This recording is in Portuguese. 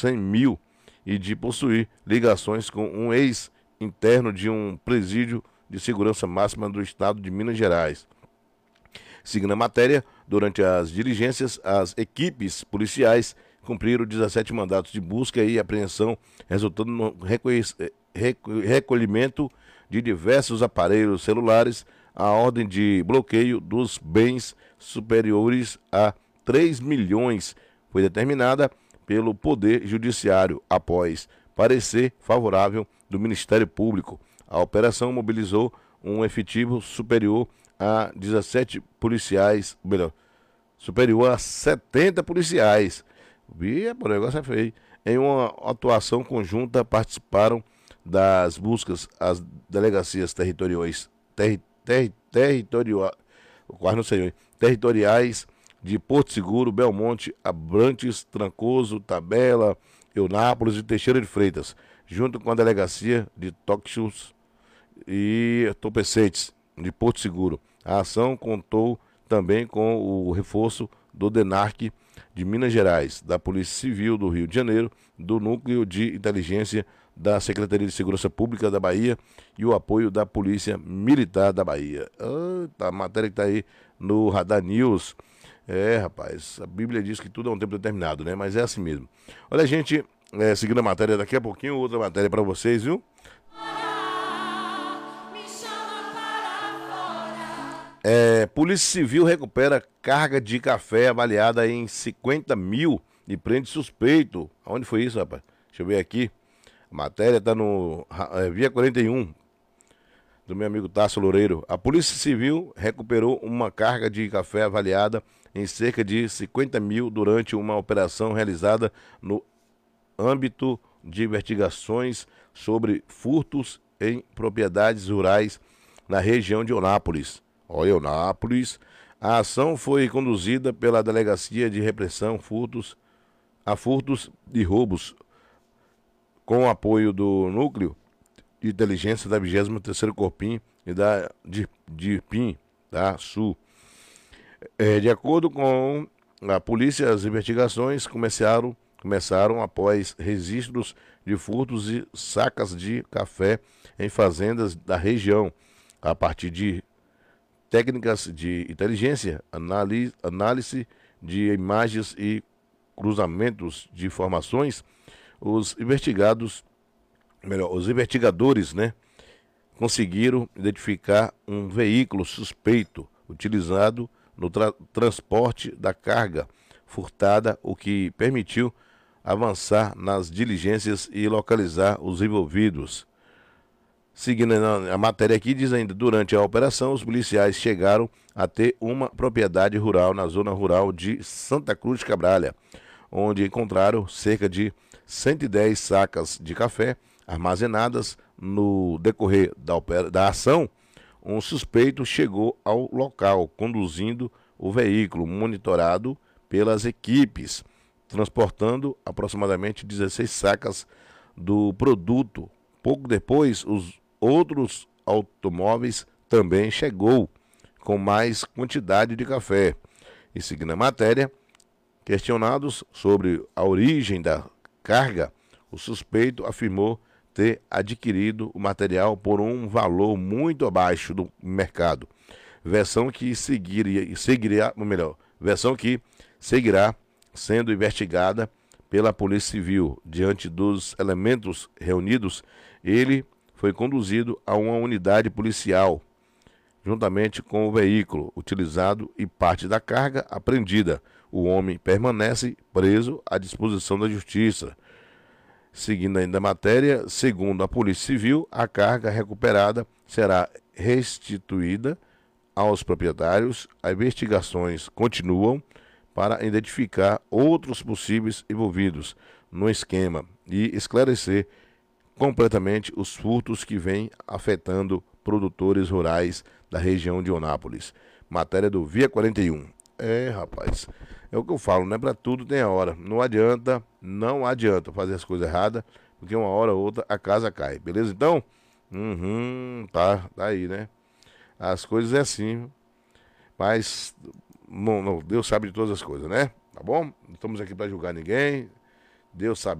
100 mil e de possuir ligações com um ex-interno de um presídio de segurança máxima do estado de Minas Gerais. Seguindo a matéria, durante as diligências, as equipes policiais cumpriram 17 mandatos de busca e apreensão, resultando no recolhimento de diversos aparelhos celulares, a ordem de bloqueio dos bens superiores a 3 milhões foi determinada pelo Poder Judiciário após parecer favorável do Ministério Público. A operação mobilizou um efetivo superior a 17 policiais, melhor, superior a 70 policiais. O negócio é feio. Em uma atuação conjunta participaram das buscas as delegacias territoriais de Porto Seguro, Belmonte, Abrantes, Trancoso, Tabela, Eunápolis e Teixeira de Freitas, junto com a delegacia de Toxus e Topecetes, de Porto Seguro. A ação contou também com o reforço do DENARC de Minas Gerais, da Polícia Civil do Rio de Janeiro, do Núcleo de Inteligência da Secretaria de Segurança Pública da Bahia e o apoio da Polícia Militar da Bahia. A matéria que está aí no Radar News. Rapaz, a Bíblia diz que tudo é um tempo determinado, né? Mas é assim mesmo. Olha, gente, seguindo a matéria, daqui a pouquinho, outra matéria para vocês, viu? Polícia Civil recupera carga de café avaliada em 50 mil e prende suspeito. Onde foi isso, rapaz? Deixa eu ver aqui. A matéria está no Via 41, do meu amigo Tasso Loureiro. A Polícia Civil recuperou uma carga de café avaliada em cerca de 50 mil durante uma operação realizada no âmbito de investigações sobre furtos em propriedades rurais na região de Eunápolis. Olha, Eunápolis. A ação foi conduzida pela Delegacia de Repressão a Furtos e Roubos, com o apoio do Núcleo de Inteligência da 23º Corpim e da DIRPIM, da Sul. De acordo com a polícia, as investigações começaram após registros de furtos e sacas de café em fazendas da região, a partir de técnicas de inteligência, análise de imagens e cruzamentos de informações. Os investigadores, né, conseguiram identificar um veículo suspeito utilizado no transporte da carga furtada, o que permitiu avançar nas diligências e localizar os envolvidos. Seguindo a matéria aqui, diz ainda: durante a operação, os policiais chegaram a ter uma propriedade rural na zona rural de Santa Cruz de Cabralha, onde encontraram cerca de 110 sacas de café armazenadas. No decorrer da ação, um suspeito chegou ao local conduzindo o veículo monitorado pelas equipes, transportando aproximadamente 16 sacas do produto. Pouco depois, os outros automóveis também chegou com mais quantidade de café. E seguindo a matéria, questionados sobre a origem da carga, o suspeito afirmou ter adquirido o material por um valor muito abaixo do mercado, versão que seguirá sendo investigada pela Polícia Civil. Diante dos elementos reunidos, ele foi conduzido a uma unidade policial, juntamente com o veículo utilizado e parte da carga apreendida. O homem permanece preso à disposição da Justiça. Seguindo ainda a matéria, segundo a Polícia Civil, a carga recuperada será restituída aos proprietários. As investigações continuam para identificar outros possíveis envolvidos no esquema e esclarecer completamente os furtos que vêm afetando produtores rurais da região de Eunápolis. Matéria do Via 41. Rapaz, é o que eu falo, né? Para tudo tem a hora. Não adianta fazer as coisas erradas, porque uma hora ou outra a casa cai. Beleza, então? Tá aí, né? As coisas é assim. Mas Deus sabe de todas as coisas, né? Tá bom? Não estamos aqui para julgar ninguém. Deus sabe.